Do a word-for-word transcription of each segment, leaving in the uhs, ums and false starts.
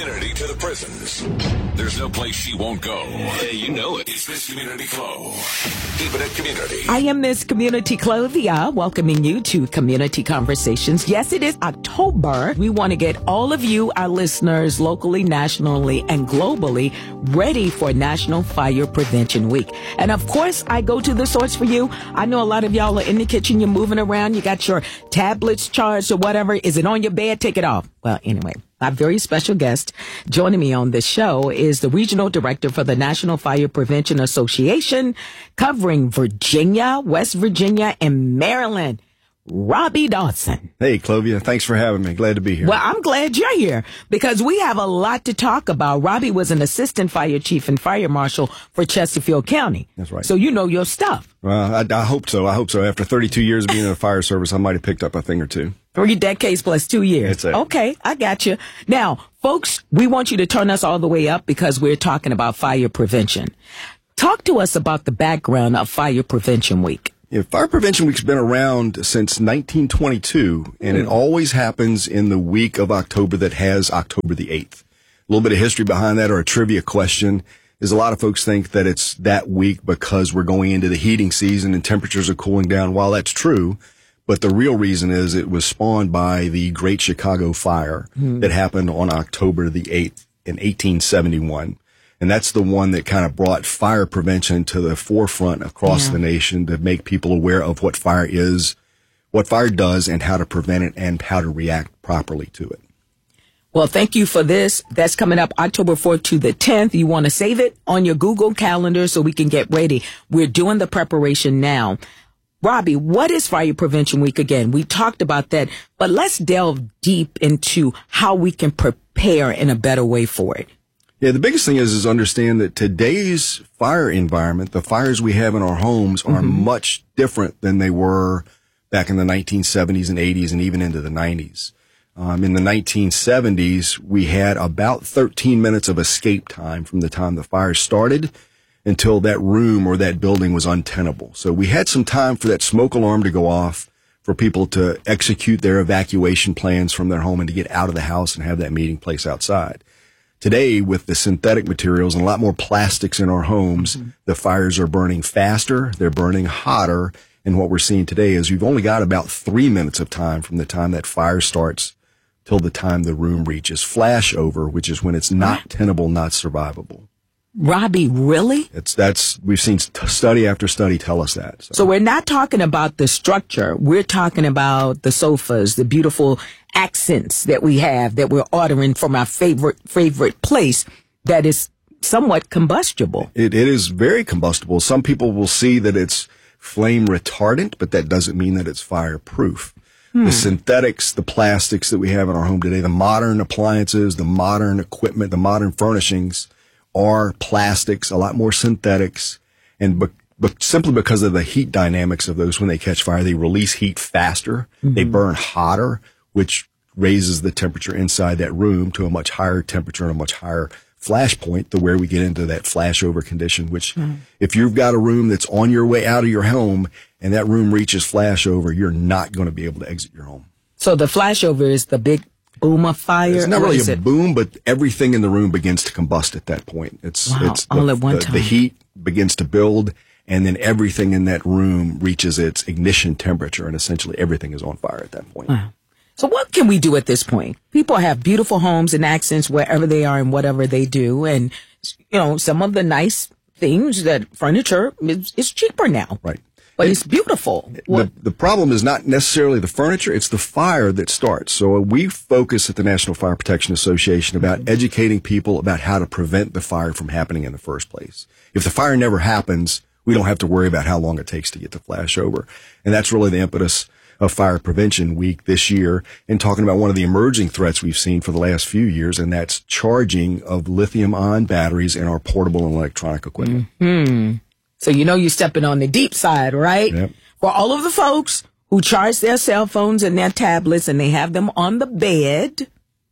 community to the prisons. There's no place she won't go. Yeah, you know it. It's Miss Community Clo. Keep it at community. I am Miss Community Clovia, welcoming you to Community Conversations. Yes, it is October. We want to get all of you, our listeners, locally, nationally, and globally, ready for National Fire Prevention Week. And of course, I go to the source for you. I know a lot of y'all are in the kitchen, you're moving around, you got your tablets charged or whatever. Is it on your bed? Take it off. Well, anyway. My very special guest joining me on this show is the Regional Director for the National Fire Prevention Association, covering Virginia, West Virginia, and Maryland, Robbie Dawson. Hey, Clovia. Thanks for having me. Glad to be here. Well, I'm glad you're here because we have a lot to talk about. Robbie was an assistant fire chief and fire marshal for Chesterfield County. That's right. So you know your stuff. Well, I, I hope so. I hope so. After thirty-two years of being in the fire service, I might have picked up a thing or two. Three decades plus two years. That's it. Okay, I got you. Now, folks, we want you to turn us all the way up because we're talking about fire prevention. Talk to us about the background of Fire Prevention Week. Yeah, Fire Prevention Week's been around since nineteen twenty-two, and mm. it always happens in the week of October that has October the eighth. A little bit of history behind that, or a trivia question, is a lot of folks think that it's that week because we're going into the heating season and temperatures are cooling down. While that's true, but the real reason is it was spawned by the Great Chicago Fire mm. that happened on October the eighth in eighteen seventy-one. And that's the one that kind of brought fire prevention to the forefront across yeah. the nation to make people aware of what fire is, what fire does, and how to prevent it and how to react properly to it. Well, thank you for this. That's coming up October fourth to the tenth. You want to save it on your Google Calendar so we can get ready. We're doing the preparation now. Robbie, what is Fire Prevention Week again? We talked about that, but let's delve deep into how we can prepare in a better way for it. Yeah, the biggest thing is, is understand that today's fire environment, the fires we have in our homes are mm-hmm. much different than they were back in the nineteen seventies and eighties and even into the nineties. Um, in the nineteen seventies, we had about thirteen minutes of escape time from the time the fire started until that room or that building was untenable. So we had some time for that smoke alarm to go off, for people to execute their evacuation plans from their home and to get out of the house and have that meeting place outside. Today, with the synthetic materials and a lot more plastics in our homes, mm-hmm. the fires are burning faster, they're burning hotter, and what we're seeing today is you've only got about three minutes of time from the time that fire starts till the time the room reaches flashover, which is when it's not tenable, not survivable. Robbie, really? It's that's we've seen study after study tell us that. So. so we're not talking about the structure. We're talking about the sofas, the beautiful accents that we have that we're ordering from our favorite favorite place that is somewhat combustible. It, it is very combustible. Some people will see that it's flame retardant, but that doesn't mean that it's fireproof. Hmm. The synthetics, the plastics that we have in our home today, the modern appliances, the modern equipment, the modern furnishings are plastics, a lot more synthetics, and be- but simply because of the heat dynamics of those, when they catch fire, they release heat faster, mm-hmm. they burn hotter, which raises the temperature inside that room to a much higher temperature and a much higher flash point to where we get into that flashover condition, which mm-hmm. if you've got a room that's on your way out of your home and that room reaches flashover, you're not going to be able to exit your home. So the flashover is the big boom of fire? It's not really a it? boom, but everything in the room begins to combust at that point. It's, wow, it's all the, at one the, time. The heat begins to build, and then everything in that room reaches its ignition temperature, and essentially everything is on fire at that point. Wow. So what can we do at this point? People have beautiful homes and accents wherever they are and whatever they do, and you know, some of the nice things, that furniture is, is cheaper now. Right. But it's beautiful. The, the problem is not necessarily the furniture, it's the fire that starts. So we focus at the National Fire Protection Association about mm-hmm. educating people about how to prevent the fire from happening in the first place. If the fire never happens, we don't have to worry about how long it takes to get to flashover. And that's really the impetus of Fire Prevention Week this year, and talking about one of the emerging threats we've seen for the last few years, and that's charging of lithium-ion batteries in our portable and electronic equipment. Mm-hmm. So you know you're stepping on the deep side, right? Yep. For all of the folks who charge their cell phones and their tablets and they have them on the bed,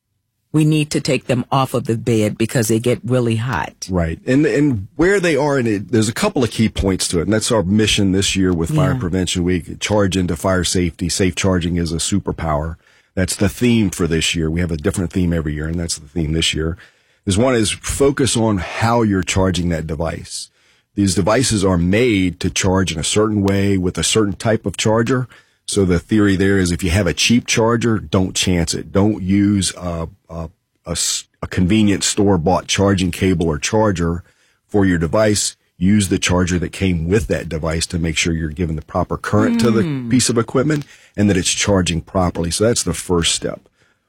we need to take them off of the bed because they get really hot. Right. And and where they are, and it, there's a couple of key points to it, and that's our mission this year with Fire yeah. Prevention Week. Charge into fire safety. Safe charging is a superpower. That's the theme for this year. We have a different theme every year, and that's the theme this year. Is one is focus on how you're charging that device. These devices are made to charge in a certain way with a certain type of charger. So the theory there is if you have a cheap charger, don't chance it. Don't use a, a, a, a convenient store-bought charging cable or charger for your device. Use the charger that came with that device to make sure you're giving the proper current mm. to the piece of equipment and that it's charging properly. So that's the first step.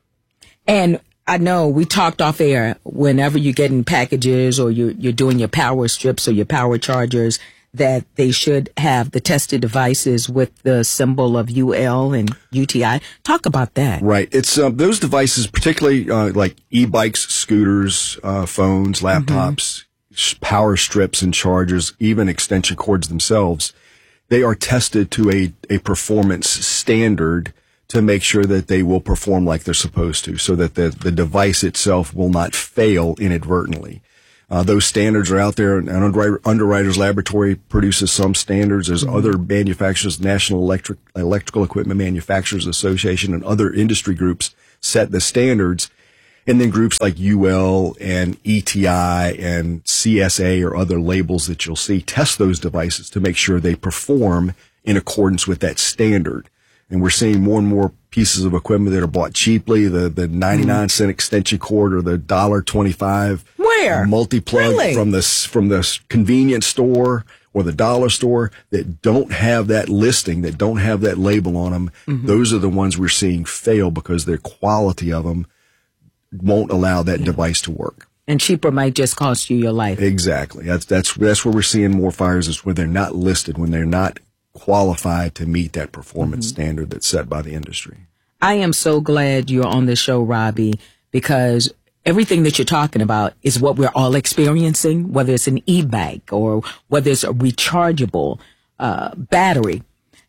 And I know we talked off air, whenever you're getting packages or you're, you're doing your power strips or your power chargers, that they should have the tested devices with the symbol of U L and U T I. Talk about that. Right. It's uh, those devices, particularly uh, like e-bikes, scooters, uh, phones, laptops, mm-hmm. power strips and chargers, even extension cords themselves. They are tested to a, a performance standard to make sure that they will perform like they're supposed to, so that the, the device itself will not fail inadvertently. Uh, those standards are out there, and Underwriter, Underwriters Laboratory produces some standards. There's mm-hmm. other manufacturers, National Electric, Electrical Equipment Manufacturers Association, and other industry groups set the standards. And then groups like U L and E T I and C S A or other labels that you'll see test those devices to make sure they perform in accordance with that standard. And we're seeing more and more pieces of equipment that are bought cheaply, the, the ninety-nine cent extension cord or the one dollar twenty-five Where? multi-plug Really? from the, from the convenience store or the dollar store that don't have that listing, that don't have that label on them. Mm-hmm. Those are the ones we're seeing fail because their quality of them won't allow that yeah. device to work. And cheaper might just cost you your life. Exactly. That's, that's, that's where we're seeing more fires, is where they're not listed, when they're not qualified to meet that performance mm-hmm. standard that's set by the industry. I am so glad you're on the show, Robbie, because everything that you're talking about is what we're all experiencing, whether it's an e-bike or whether it's a rechargeable uh, battery.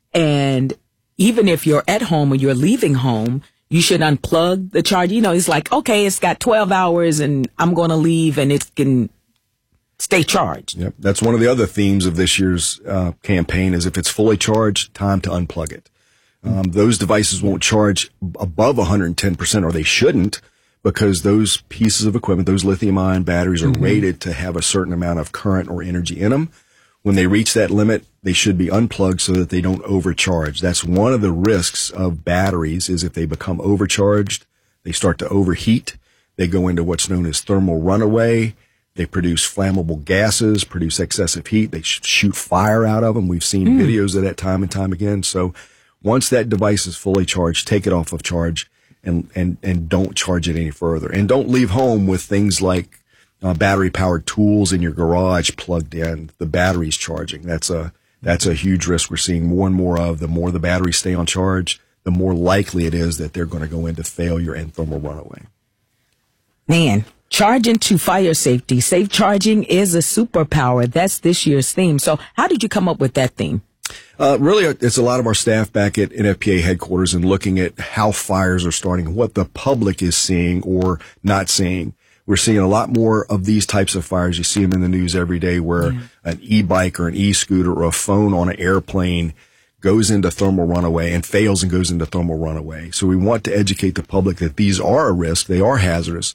And even if you're at home or you're leaving home, you should unplug the charger. You know, it's like, okay, it's got twelve hours and I'm going to leave and it can stay charged. Yep. That's one of the other themes of this year's uh, campaign, is if it's fully charged, time to unplug it. Um, those devices won't charge above one hundred ten percent, or they shouldn't, because those pieces of equipment, those lithium-ion batteries, are mm-hmm. rated to have a certain amount of current or energy in them. When they reach that limit, they should be unplugged so that they don't overcharge. That's one of the risks of batteries, is if they become overcharged, they start to overheat. They go into what's known as thermal runaway. They produce flammable gases, produce excessive heat. They sh- shoot fire out of them. We've seen mm. videos of that time and time again. So once that device is fully charged, take it off of charge and, and, and don't charge it any further. And don't leave home with things like uh, battery-powered tools in your garage plugged in. The battery's charging. That's a, that's a huge risk we're seeing more and more of. The more the batteries stay on charge, the more likely it is that they're going to go into failure and thermal runaway. Man. Charging to fire safety. Safe charging is a superpower. That's this year's theme. So how did you come up with that theme? Uh, really, it's a lot of our staff back at N F P A headquarters and looking at how fires are starting, what the public is seeing or not seeing. We're seeing a lot more of these types of fires. You see them in the news every day, where yeah. an e-bike or an e-scooter or a phone on an airplane goes into thermal runaway and fails and goes into thermal runaway. So we want to educate the public that these are a risk. They are hazardous.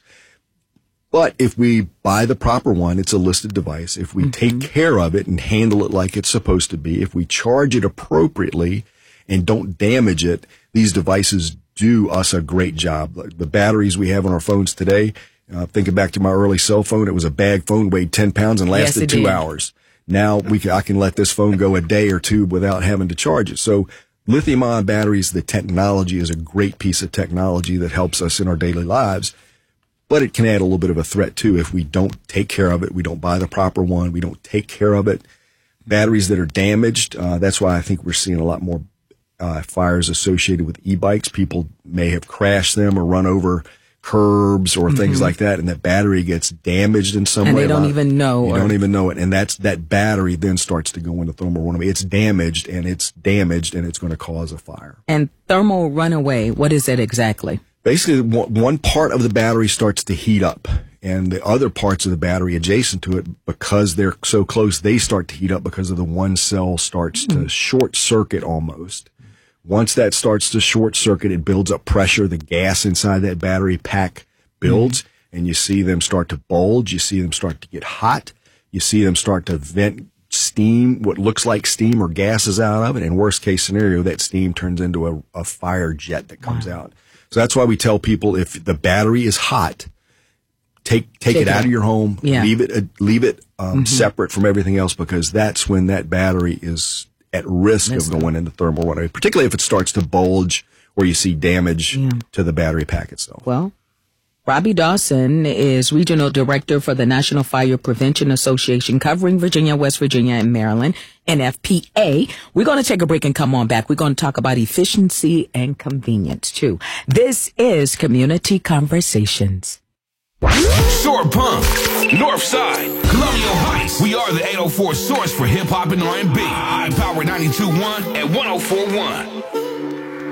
But if we buy the proper one, it's a listed device. If we mm-hmm. take care of it and handle it like it's supposed to be, if we charge it appropriately and don't damage it, these devices do us a great job. Like the batteries we have on our phones today, uh, thinking back to my early cell phone, it was a bag phone, weighed ten pounds and lasted yes, two did. hours. Now we can, I can let this phone go a day or two without having to charge it. So lithium-ion batteries, the technology is a great piece of technology that helps us in our daily lives. But it can add a little bit of a threat, too, if we don't take care of it. We don't buy the proper one. We don't take care of it. Batteries that are damaged, uh, that's why I think we're seeing a lot more uh, fires associated with e-bikes. People may have crashed them or run over curbs or mm-hmm. things like that, and that battery gets damaged in some and way. And they don't even know. You or... don't even know it. And that's that battery then starts to go into thermal runaway. It's damaged, and it's damaged, and it's going to cause a fire. And thermal runaway, what is it exactly? Basically, one part of the battery starts to heat up, and the other parts of the battery adjacent to it, because they're so close, they start to heat up because of the one cell starts mm-hmm. to short circuit almost. Once that starts to short circuit, it builds up pressure. The gas inside that battery pack builds, mm-hmm. and you see them start to bulge. You see them start to get hot. You see them start to vent steam, what looks like steam or gases out of it. And worst case scenario, that steam turns into a, a fire jet that comes wow. out. So that's why we tell people if the battery is hot, take take, take it, it out of your home, yeah. leave it uh, leave it um, mm-hmm. separate from everything else, because that's when that battery is at risk Missed of going into thermal runaway, particularly if it starts to bulge or you see damage yeah. to the battery pack itself. Well, Robbie Dawson is Regional Director for the National Fire Prevention Association, covering Virginia, West Virginia, and Maryland, N F P A. We're going to take a break and come on back. We're going to talk about efficiency and convenience, too. This is Community Conversations. Short Pump, Northside, Colonial Heights. We are the eight oh four source for hip-hop and R and B. High Power ninety-two point one and one oh four point one.